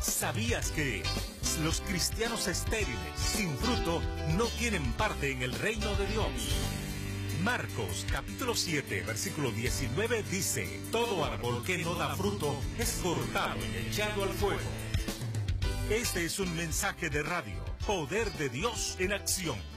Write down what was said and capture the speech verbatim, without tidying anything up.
¿Sabías que los cristianos estériles, sin fruto, no tienen parte en el reino de Dios? Marcos capítulo siete, versículo diecinueve dice: todo árbol que no da fruto es cortado y echado al fuego. Este es un mensaje de radio, Poder de Dios en Acción.